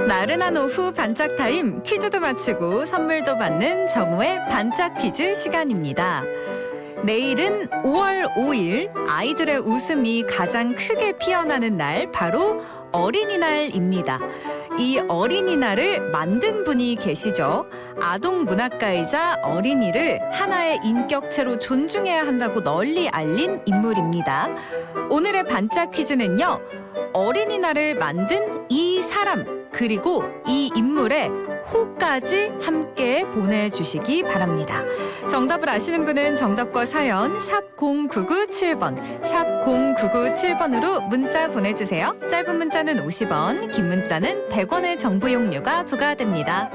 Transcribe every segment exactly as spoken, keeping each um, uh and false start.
나른한 오후 반짝 타임, 퀴즈도 맞추고 선물도 받는 정우의 반짝 퀴즈 시간입니다. 내일은 오월 오일, 아이들의 웃음이 가장 크게 피어나는 날, 바로 어린이날입니다. 이 어린이날을 만든 분이 계시죠. 아동문학가이자 어린이를 하나의 인격체로 존중해야 한다고 널리 알린 인물입니다. 오늘의 반짝 퀴즈는요, 어린이날을 만든 이 사람, 그리고 이 인물의 호까지 함께 보내주시기 바랍니다. 정답을 아시는 분은 정답과 사연 샵 공구구칠 번, 샵 공구구칠 번으로 문자 보내주세요. 짧은 문자는 오십 원, 긴 문자는 백 원의 정보 용료가 부과됩니다.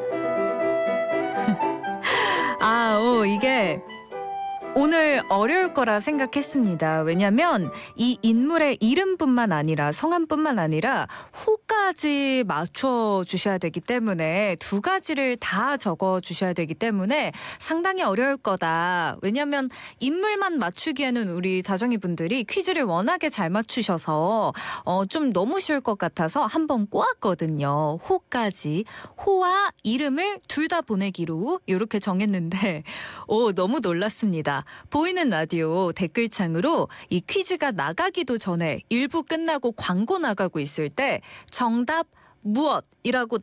아, 오, 이게 오늘 어려울 거라 생각했습니다. 왜냐하면 이 인물의 이름뿐만 아니라 성함뿐만 아니라 호까지 맞춰주셔야 되기 때문에, 두 가지를 다 적어주셔야 되기 때문에 상당히 어려울 거다. 왜냐하면 인물만 맞추기에는 우리 다정이 분들이 퀴즈를 워낙에 잘 맞추셔서 어, 좀 너무 쉬울 것 같아서 한번 꼬았거든요. 호까지. 호와 이름을 둘 다 보내기로 이렇게 정했는데 오, 너무 놀랐습니다. 보이는 라디오 댓글창으로 이 퀴즈가 나가기도 전에 일부 끝나고 광고 나가고 있을 때 정답 무엇이라고